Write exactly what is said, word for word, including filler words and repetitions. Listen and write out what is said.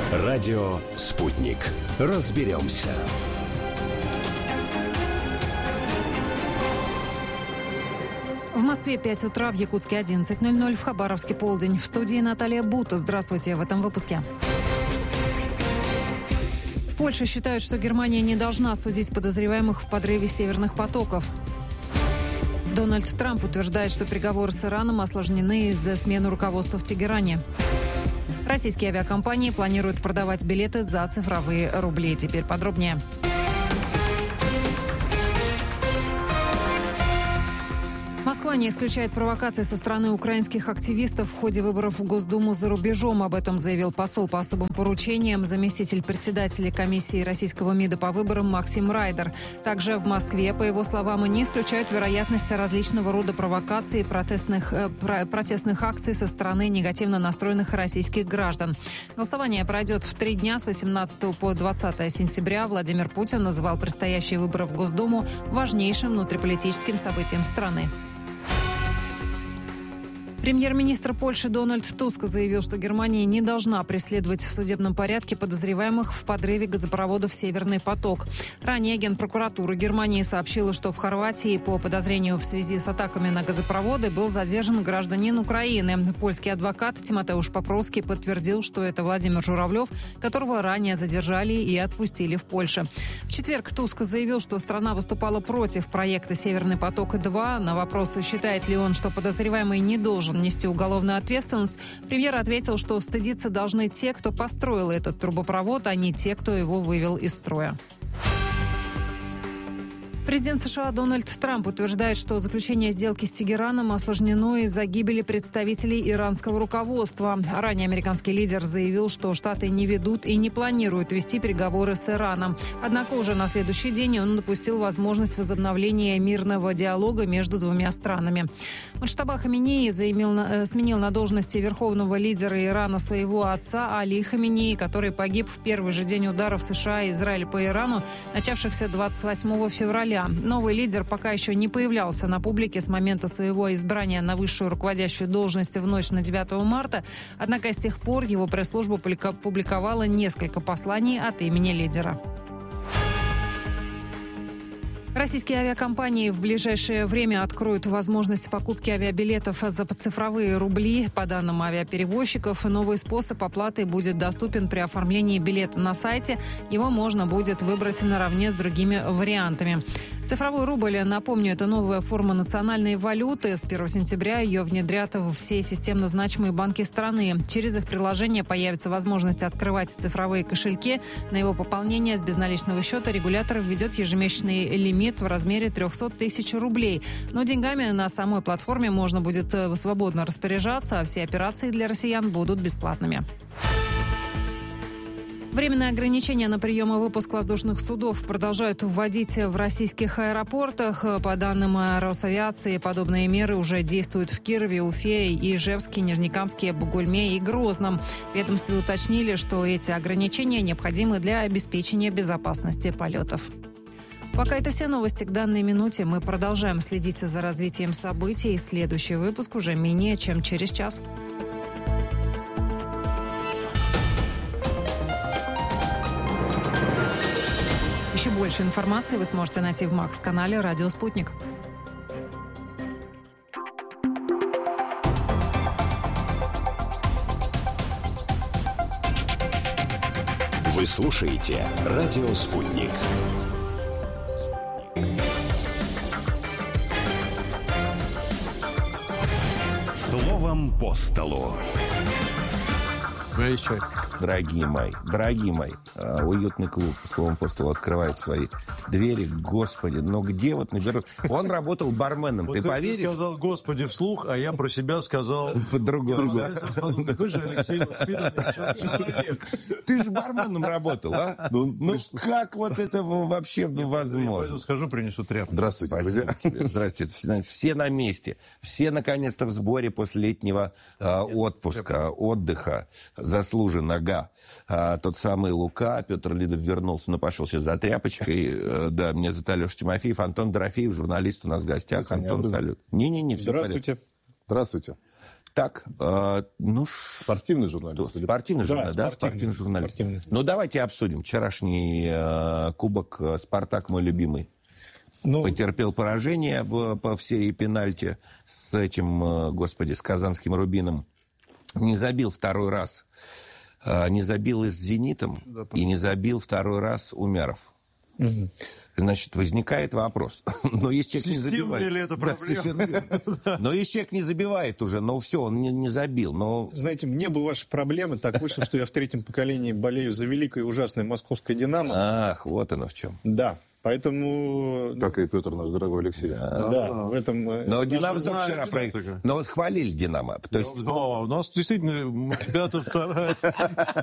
Радио «Спутник». Разберемся. В Москве пять утра, в Якутске одиннадцать ноль ноль, в Хабаровске полдень. В студии Наталья Бута. Здравствуйте в этом выпуске. В Польше считают, что Германия не должна судить подозреваемых в подрыве северных потоков. Дональд Трамп утверждает, что переговоры с Ираном осложнены из-за смены руководства в Тегеране. Российские авиакомпании планируют продавать билеты за цифровые рубли. Теперь подробнее. Москва не исключает провокации со стороны украинских активистов в ходе выборов в Госдуму за рубежом. Об этом заявил посол по особым поручениям, заместитель председателя комиссии российского МИДа по выборам Максим Райдер. Также в Москве, по его словам, не исключают вероятность различного рода провокаций и протестных, э, протестных акций со стороны негативно настроенных российских граждан. Голосование пройдет в три дня с восемнадцатого по двадцатое сентября. Владимир Путин называл предстоящие выборы в Госдуму важнейшим внутриполитическим событием страны. Премьер-министр Польши Дональд Туск заявил, что Германия не должна преследовать в судебном порядке подозреваемых в подрыве газопроводов «Северный поток». Ранее Генпрокуратура Германии сообщила, что в Хорватии по подозрению в связи с атаками на газопроводы был задержан гражданин Украины. Польский адвокат Тимотеуш Попровский подтвердил, что это Владимир Журавлев, которого ранее задержали и отпустили в Польше. В четверг Туск заявил, что страна выступала против проекта «Северный поток-два». На вопрос, считает ли он, что подозреваемый не должен нести уголовную ответственность, премьер ответил, что стыдиться должны те, кто построил этот трубопровод, а не те, кто его вывел из строя. Президент США Дональд Трамп утверждает, что заключение сделки с Тегераном осложнено из-за гибели представителей иранского руководства. Ранее американский лидер заявил, что Штаты не ведут и не планируют вести переговоры с Ираном. Однако уже на следующий день он допустил возможность возобновления мирного диалога между двумя странами. Муджтаба Хаминеи заимел, сменил на должности верховного лидера Ирана своего отца Али Хаминеи, который погиб в первый же день ударов США и Израиля по Ирану, начавшихся двадцать восьмого февраля. Новый лидер пока еще не появлялся на публике с момента своего избрания на высшую руководящую должность в ночь на девятого марта, однако с тех пор его пресс-служба публиковала несколько посланий от имени лидера. Российские авиакомпании в ближайшее время откроют возможность покупки авиабилетов за цифровые рубли. По данным авиаперевозчиков, новый способ оплаты будет доступен при оформлении билета на сайте. Его можно будет выбрать наравне с другими вариантами. Цифровой рубль, напомню, это новая форма национальной валюты. С первого сентября ее внедрят во все системно значимые банки страны. Через их приложение появится возможность открывать цифровые кошельки. На его пополнение с безналичного счета регулятор введет ежемесячный лимит в размере триста тысяч рублей. Но деньгами на самой платформе можно будет свободно распоряжаться, а все операции для россиян будут бесплатными. Временные ограничения на прием и выпуск воздушных судов продолжают вводить в российских аэропортах. По данным Росавиации, подобные меры уже действуют в Кирове, Уфе, Ижевске, Нижнекамске, Бугульме и Грозном. В ведомстве уточнили, что эти ограничения необходимы для обеспечения безопасности полетов. Пока это все новости к данной минуте. Мы продолжаем следить за развитием событий. Следующий выпуск уже менее чем через час. Еще больше информации вы сможете найти в Макс-канале «Радио Спутник». Вы слушаете «Радио Спутник». Словом по столу. Дорогие мои, дорогие мои, уютный клуб «Словом по столу» открывает свои двери. Господи, но где вот наберут? Он работал барменом, вот ты поверишь? Ты сказал «Господи» вслух, а я про себя сказал по-другому. Какой же Алексей воспитанный человек. Ты же барменом работал, а? Ну, ну как вот это вообще возможно? Я пойду схожу, принесу тряпку. Здравствуйте, друзья. Здравствуйте. Все на месте. Все наконец-то в сборе после летнего э, отпуска, отдыха. Заслуженно, ага. А, тот самый Лука, Петр Лидов вернулся, но пошел сейчас за тряпочкой. Э, да, меня зовут Алеша Тимофеев, Антон Дорофеев, журналист у нас в гостях. Антон, салют. Не-не-не, все Здравствуйте. Здравствуйте. Так, э, ну... Спортивный журналист. Спортивный да, журналист, да, спортивный, спортивный журналист. Спортивный. Ну, давайте обсудим. Вчерашний э, кубок «Спартак», мой любимый, ну... потерпел поражение в, в серии пенальти с этим, э, господи, с казанским «Рубином». Не забил второй раз. Э, не забил и с «Зенитом», да, и не забил второй раз Умяров. Угу. Значит, возникает вопрос. Но если человек не забивает... ли это проблема? Да, но если человек не забивает уже, ну все, он не, не забил. Но... Знаете, мне бы ваши проблемы. Так вышло, что я в третьем поколении болею за великое и ужасное московское «Динамо». Ах, вот оно в чем. Да. Поэтому... Как и Петр, наш дорогой Алексей. Да, да в этом... Но «Динамо» вчера проиграл. Но вот хвалили «Динамо». То есть... О, у нас действительно пятая, вторая.